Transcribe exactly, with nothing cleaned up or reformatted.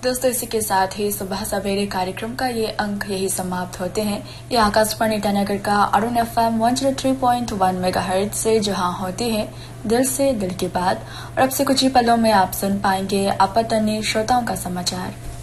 दोस्तों, इसी के साथ ही सुबह सवेरे कार्यक्रम का ये अंक यही समाप्त होते हैं। ये आकाशवाणी ईटानगर का Arun F M one zero three point one megahertz से जहां होती है दिल से दिल की बात। और अब से कुछ ही पलों में आप सुन पाएंगे आपतनी श्रोताओं का समाचार।